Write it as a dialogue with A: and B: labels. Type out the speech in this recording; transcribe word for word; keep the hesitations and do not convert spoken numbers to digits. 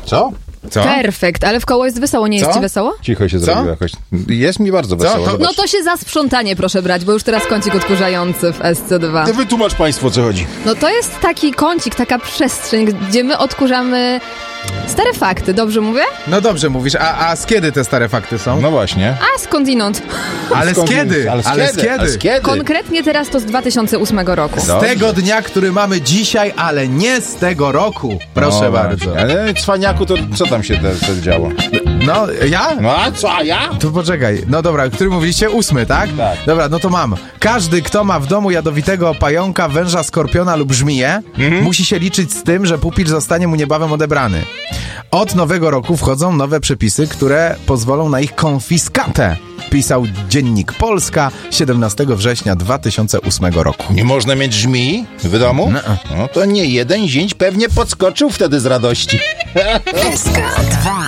A: Co?
B: Co?
C: Perfekt, ale w koło jest wesoło, nie jest
B: Co?
C: ci wesoło?
A: Cicho się
B: Co?
A: zrobiło jakoś. Jest mi bardzo
B: Co?
A: wesoło.
B: To-
A: zobacz.
C: No to się za sprzątanie proszę brać, bo już teraz kącik odkurzający w S C dwa.
A: Ty wytłumacz państwu, o co chodzi.
C: No to jest taki kącik, taka przestrzeń, gdzie my odkurzamy stare fakty, dobrze mówię?
B: No dobrze mówisz, a, a z kiedy te stare fakty są?
A: No właśnie.
C: A skądinąd?
B: ale z
A: Skąd-
B: kiedy?
A: Ale z
B: Ale z
A: kiedy?
B: kiedy?
A: Ale z kiedy?
C: Konkretnie teraz to z dwa tysiące ósmego roku.
B: Z
A: Dobrze.
B: tego dnia, który mamy dzisiaj, ale nie z tego roku. Proszę
A: No
B: bardzo.
A: właśnie. Ale cwaniaku, to co tam się te- te działo?
B: No, ja?
A: No a co, a ja?
B: To poczekaj. No dobra, który mówiliście? Ósmy, tak?
A: Tak.
B: Dobra, no to mam. Każdy, kto ma w domu jadowitego pająka, węża, skorpiona lub żmiję,
A: Mhm.
B: musi się liczyć z tym, że pupil zostanie mu niebawem odebrany. Od nowego roku wchodzą nowe przepisy, które pozwolą na ich konfiskatę. Pisał Dziennik Polska siedemnastego września dwa tysiące ósmego roku.
A: Nie można mieć żmii w domu?
B: No.
A: No to nie jeden zięć pewnie podskoczył wtedy z radości.
D: S K dwa.